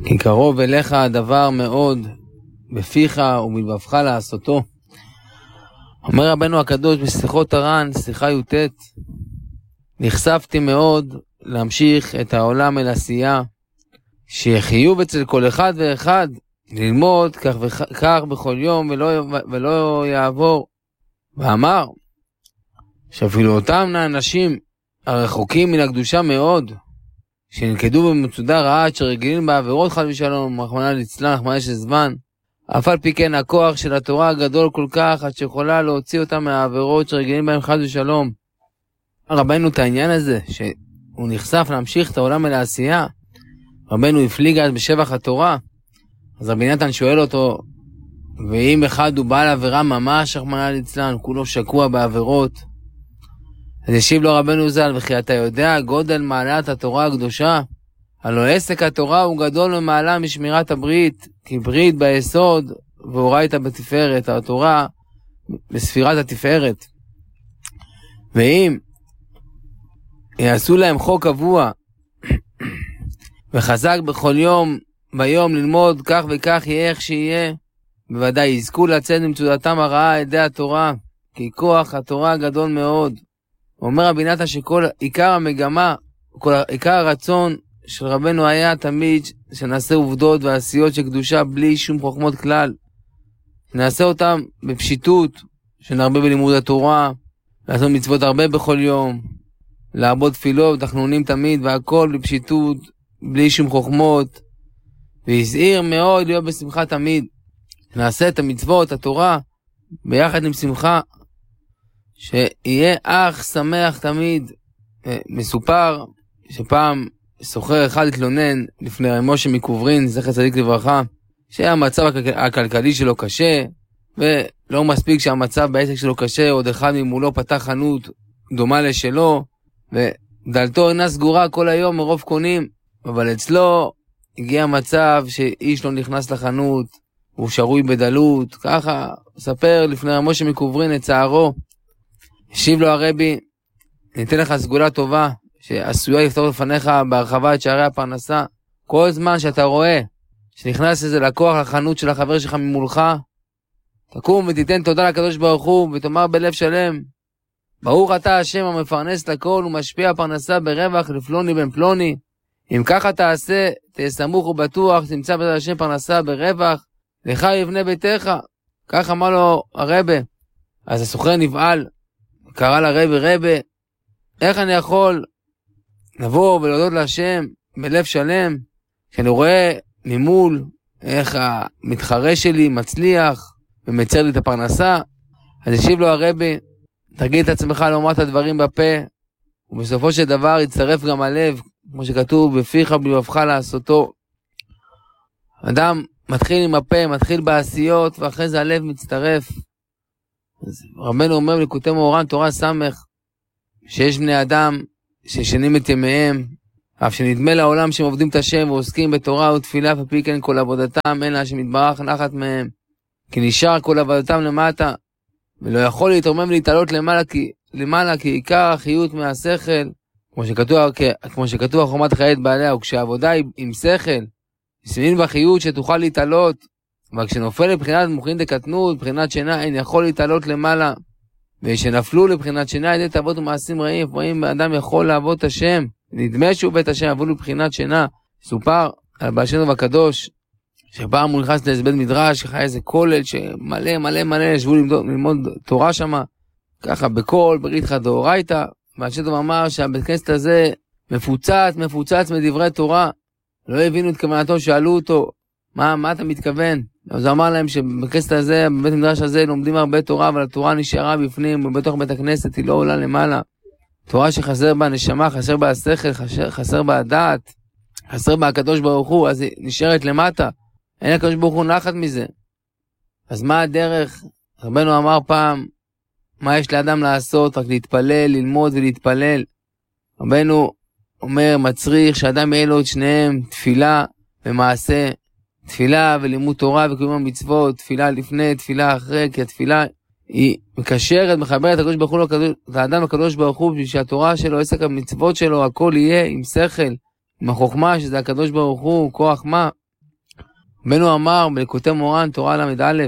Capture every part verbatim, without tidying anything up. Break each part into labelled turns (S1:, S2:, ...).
S1: כי קרוב אליך הדבר מאוד, בפיך ובלבבך לעשותו. אומר רבנו הקדוש בשיחות הר"ן, שיחה י"ט, נחשפתי מאוד להמשיך את העולם אל עשייה, שיחיוב אצל כל אחד ואחד, ללמוד כך וכך בכל יום ולא, ולא יעבור. ואמר, שאפילו אותם האנשים הרחוקים מן הקדושה מאוד, שנלכדו במצודה רעה, שרגילים בעבירות חס ושלום, רחמנא ליצלן, רחמנא של זמן, אף על פי כן הכוח של התורה הגדול כל כך, עד שיכולה להוציא אותם מהעבירות שרגילים בהם חס ושלום. רבנו את העניין הזה, שהוא נחשף להמשיך את העולם אל העשייה, רבנו הפליג אז בשבח התורה, אז רבי נתן שואל אותו, ואם אחד הוא בעל עבירה ממש, רחמנא ליצלן, כולו שקוע בעבירות, אז ישיב לו רבנו ז"ל, וכי אתה יודע גודל מעלת התורה הקדושה, הלא עסק התורה הוא גדול ומעלה משמירת הברית, כי ברית ביסוד ואורייתא בתפארת, התורה בספירת התפארת. ואם יעשו להם חוק קבוע וחזק בכל יום ביום ללמוד כך וכך יהיה איך שיהיה, בוודאי יזכו לצאת ממצודתם הרעה על ידי התורה, כי כוח התורה גדול מאוד. אומר רבי נתן שכל עיקר המגמה, כל עיקר הרצון של רבנו היה תמיד שנעשה עובדות ועשיות של קדושה בלי שום חוכמות כלל. נעשה אותם בפשיטות, שנרבה בלימוד התורה, לעשות מצוות הרבה בכל יום, לעבוד תפילות ותחנונים תמיד, והכל בפשיטות, בלי שום חוכמות, והזהיר מאוד להיות בשמחה תמיד. נעשה את המצוות, התורה, ביחד עם שמחה, שיהיה אח שמח תמיד. מסופר שפעם סוחר אחד התלונן לפני משה מקוברין, זכר צדיק לברכה, שהמצב הכלכלי שלו קשה, ולא מספיק שהמצב בעסק שלו קשה, עוד אחד ממולו פתח חנות דומה לשלו, ודלתו אינה סגורה כל היום מרוב קונים, אבל אצלו הגיע מצב שאיש לא נכנס לחנות, הוא שרוי בדלות, ככה ספר לפני משה מקוברין את צערו. השיב לו הרבי, ניתן לך סגולה טובה, שעשויה לפתור לפניך בהרחבה את שערי הפרנסה. כל זמן שאתה רואה שנכנס איזה לקוח לחנות של החבר שלך ממולך, תקום ותיתן תודה לקדוש ברוך הוא ותאמר בלב שלם, ברוך אתה השם המפרנס לכל ומשפיע פרנסה ברווח לפלוני בן פלוני. אם ככה תעשה, תהיה סמוך ובטוח, תמצא בית השם פרנסה ברווח, לך יבנה ביתך. כך אמר לו הרבי. אז הסוחר נבעל, קרא לרבי, רבי, איך אני יכול לבוא ולהודות להשם בלב שלם, כשאני רואה ממול איך המתחרה שלי מצליח ומצר לי את הפרנסה? אז השיב לו הרבי, תגיד את עצמך לומר את הדברים בפה, ובסופו של דבר יצטרף גם הלב, כמו שכתוב, בפיך ובלבבך לעשותו. אדם מתחיל עם הפה, מתחיל בעשיות, ואחרי זה הלב מצטרף. אז רבנו אומר בליקוטי מאורן תורה סמך, שיש בני אדם ששנים את ימיהם, אף שנדמה לעולם שהם עובדים את השם ועוסקים בתורה ותפילה, ופי כן כל עבודתם אין לה שמתברך נחת מהם, כי נשאר כל עבודתם למטה, ולא יכול להתרומם ולהתעלות למעלה כי, למעלה כי עיקר החיות מהשכל, כמו שכתוב, כמו שכתוב חומת חיית בעליה, וכשהעבודה היא עם שכל, יסמין בחיות שתוכל להתעלות, אבל כשנופל לבחינת מוחין דקטנות, בחינת שינה, אין יכול להתעלות למעלה. ושנפלו לבחינת שינה, ידי תאוות ומעשים רעים, לפעמים אדם יכול לעבוד את השם, נדמה שהוא בית השם, עבוד לבחינת שינה. סופר על בעל שם טוב הקדוש, שפעם הוא נכנס לאיזה בית מדרש, ככה איזה כולל שמלא מלא מלא, ישבו ללמוד, ללמוד תורה שמה, ככה בכל, בריתחא דאורייתא. בעל שם טוב אמר שהבית כנסת הזה מפוצץ, מפוצץ מדברי תורה. לא הבינו את כוונתו, שאלו אותו, מה, מה אתה מתכוון? אז הוא אמר להם שבכנסת הזה, בבית המדרש הזה, לומדים הרבה תורה, אבל התורה נשארה בפנים, ובתוך בית הכנסת היא לא עולה למעלה. תורה שחסר בה נשמה, חסר בה השכל, חסר, חסר בה הדעת, חסר בה הקדוש ברוך הוא, אז היא נשארת למטה. אין הקדוש ברוך הוא נחת מזה. אז מה הדרך? רבנו אמר פעם, מה יש לאדם לעשות? רק להתפלל, ללמוד ולהתפלל. רבנו אומר, מצריך שאדם יהיה לו את שניהם, תפילה ומעשה. תפילה ולימוד תורה וקיום המצוות, תפילה לפני, תפילה אחרי, כי התפילה היא מקשרת, מחברת את הקדוש ברוך הוא, את האדם לקדוש ברוך הוא, בשביל שהתורה שלו, עסק המצוות שלו, הכל יהיה עם שכל, עם החוכמה, שזה הקדוש ברוך הוא, כוח מה. רבנו אמר בליקוטי מורן, תורה למד א',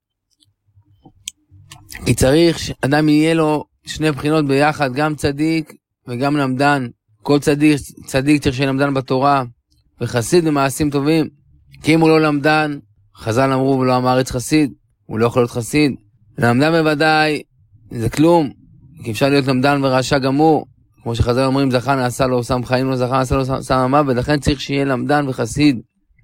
S1: כי צריך שאדם יהיה לו שני בחינות ביחד, גם צדיק וגם למדן. כל צדיק, צדיק צריך שיהיה למדן בתורה, וחסיד במעשים טובים. כי אם הוא לא למדן, חז"ל אמרו ולא עם הארץ חסיד, הוא לא יכול להיות חסיד. למדן בוודאי, זה כלום, כי אפשר להיות למדן ורשע גמור. כמו שחז"ל אומרים, זכה נעשה לו סם חיים, לא זכה נעשה לו סם המוות, ולכן צריך שיהיה למדן וחסיד.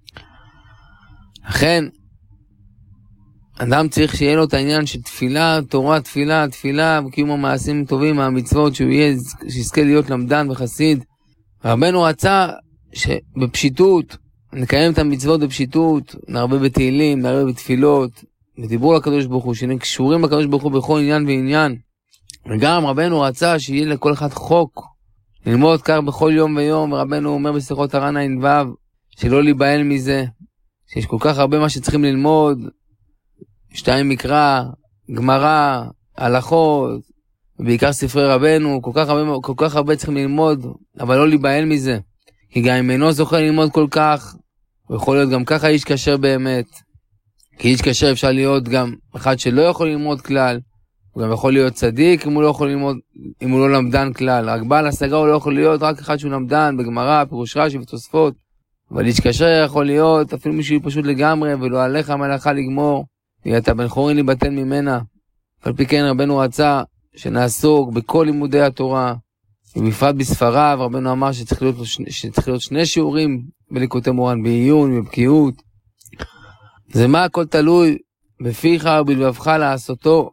S1: לכן, אדם צריך שיהיה לו את העניין של תפילה, תורה, תפילה, תפילה, וקיום המעשים טובים, מהמצוות, שהוא יהיה, שיזכה להיות למדן וחסיד. רבנו רצה שבפשיטות, נקיים את המצוות בפשיטות, נרבה בתהילים, נרבה בתפילות, ודיבור לקדוש ברוך הוא, שנהיה קשורים לקדוש ברוך הוא בכל עניין ועניין. וגם רבנו רצה שיהיה לכל אחד חוק, ללמוד כך בכל יום ויום, ורבנו אומר בשיחות הר"ן ע"ו, שלא להיבהל מזה, שיש כל כך הרבה מה שצריכים ללמוד, שתיים מקרא, גמרא, הלכות, ובעיקר ספרי רבנו, כל כך הרבה, כל כך הרבה צריכים ללמוד, אבל לא להיבהל מזה. כי גם אם אינו זוכה ללמוד כל כך, הוא יכול להיות גם ככה איש כשר באמת. כי איש כשר אפשר להיות גם אחד שלא יכול ללמוד כלל, הוא גם יכול להיות צדיק אם הוא לא יכול ללמוד, אם הוא לא למדן כלל. רק בעל השגה הוא לא יכול להיות רק אחד שהוא למדן בגמרא, פירוש רש"י ותוספות. אבל איש כשר יכול להיות אפילו מישהו פשוט לגמרי, ולא עליך המלאכה לגמור, ואתה בן חורין להיבטל ממנה. על פי כן רבנו רצה שנעסוק בכל לימודי התורה, ובפרט בספריו. רבנו אמר שצריך להיות, שצריך להיות שני שיעורים בליקוטי מורן, בעיון ובבקיאות. זה מה הכל תלוי בפיך ובלבבך לעשותו.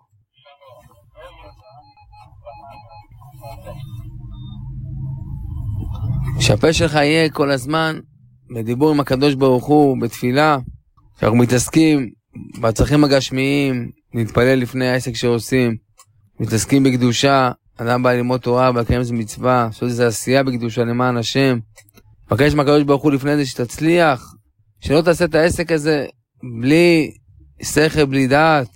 S1: שהפה שלך יהיה כל הזמן בדיבור עם הקדוש ברוך הוא, בתפילה, שאנחנו מתעסקים בצרכים הגשמיים, נתפלל לפני העסק שעושים, מתעסקים בקדושה, אדם בא ללמוד תורה, בקיים זה מצווה, שעוד איזה עשייה בקדושה למען השם. מבקש מהקדוש ברוך הוא לפני זה שתצליח, שלא תעשה את העסק הזה בלי שכל, בלי דעת.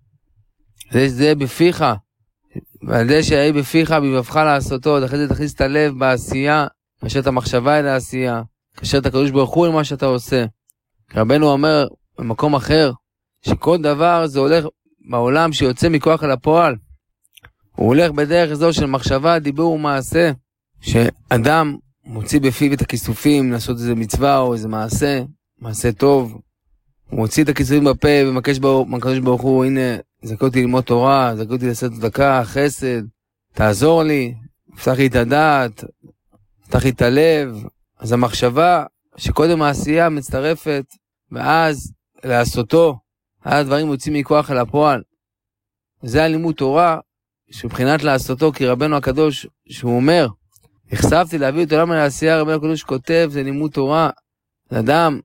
S1: זה, זה בפיך, ועל זה שיהיה בפיך, בבבך לעשותו, אחרי זה תכניס את הלב בעשייה, קשר את המחשבה אל העשייה, קשר את הקדוש ברוך הוא למה שאתה עושה. רבנו אומר במקום אחר, שכל דבר זה הולך בעולם שיוצא מכוח אל הפועל. הוא הולך בדרך זו של מחשבה, דיבור ומעשה. שאדם מוציא בפיו את הכיסופים, לעשות איזה מצווה או איזה מעשה, מעשה טוב. הוא מוציא את הכיסופים בפה ומבקש מהקדוש ברוך הוא, הנה, זכה אותי ללמוד תורה, זכה אותי לעשות צדקה, חסד, תעזור לי, פתח לי את הדעת, פתח לי את הלב. אז המחשבה שקודם העשייה מצטרפת, ואז לעשותו, אז הדברים מוצאים מכוח אל הפועל. זה הלימוד תורה, שבחינת לעשותו, כי רבנו הקדוש, שהוא אומר, נחשפתי להביא את עולם לעשייה, רבנו הקדוש כותב, זה לימוד תורה. אדם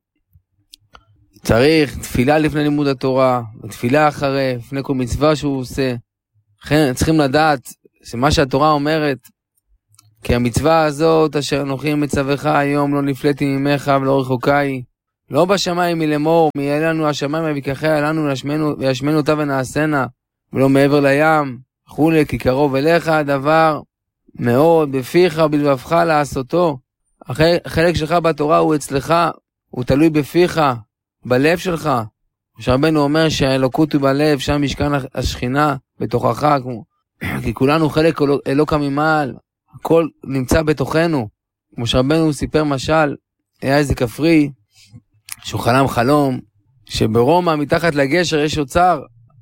S1: צריך תפילה לפני לימוד התורה, ותפילה אחרי, לפני כל מצווה שהוא עושה. לכן צריכים לדעת, שמה שהתורה אומרת, כי המצווה הזאת, אשר אנוכי מצווך היום, לא נפלאתי ממך ולא רחוקי, לא בשמיים מלמור, מי יהיה לנו השמיים ויקחיה לנו וישמנו אותה ונעשנה, ולא מעבר לים, חולי, כי קרוב אליך הדבר מאוד, בפיך ובלבבך לעשותו. החלק שלך בתורה הוא אצלך, הוא תלוי בפיך, בלב שלך. שרבנו אומר שהאלוקות הוא בלב, שם משכן השכינה בתוכך, כי כולנו חלק אלוקה ממעל, הכל נמצא בתוכנו. כמו שרבנו סיפר משל, היה איזה כפרי, שהוא חלם חלום, שברומא מתחת לגשר יש אוצר.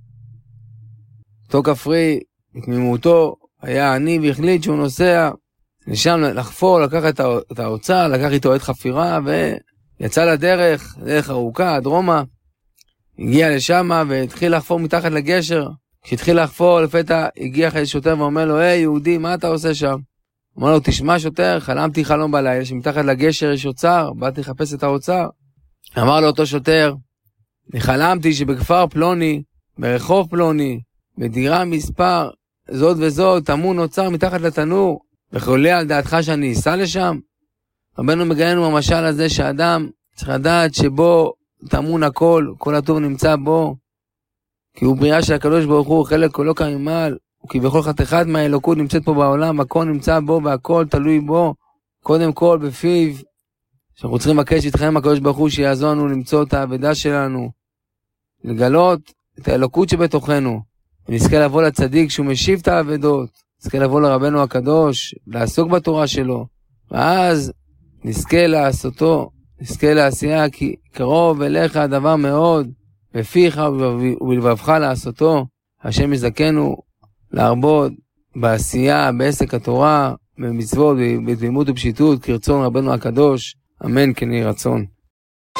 S1: אותו כפרי, בתמימותו, היה עני והחליט שהוא נוסע לשם לחפור, לקח את האוצר, לקח איתו את חפירה, ויצא לדרך, דרך ארוכה, עד רומא. הגיע לשם והתחיל לחפור מתחת לגשר. כשהתחיל לחפור, לפתע הגיע איזה שוטר ואומר לו, היי יהודי, מה אתה עושה שם? אמר לו, תשמע שוטר, חלמתי חלום בלילה, שמתחת לגשר יש אוצר, באתי לחפש את האוצר. אמר לו אותו שוטר, אני חלמתי שבכפר פלוני, ברחוב פלוני, בדירה מספר זאת וזאת, טמון אוצר מתחת לתנור, וחולה על דעתך שאני אסע לשם? רבנו מגיינו במשל הזה שאדם צריך לדעת שבו טמון הכל, כל הטוב נמצא בו, כי הוא בריאה של הקדוש ברוך הוא, חלק כולו כממעל, כי בכל חתיכת מהאלוקות נמצאת פה בעולם, הכל נמצא בו והכל תלוי בו, קודם כל בפיו, שאנחנו צריכים לבקש איתכם הקדוש ברוך הוא שיעזור לנו למצוא את העבודה שלנו, לגלות את האלוקות שבתוכנו, ונזכה לבוא לצדיק שהוא משיב את העבודות, נזכה לבוא לרבנו הקדוש, לעסוק בתורה שלו, ואז נזכה לעשותו, נזכה לעשייה, כי קרוב אליך הדבר מאוד, בפיך ובלבבך לעשותו. השם יזכנו להרבות בעשייה, בעסק התורה, במצוות, בתמימות ופשיטות, כרצון רבנו הקדוש, אמן כן יהי רצון.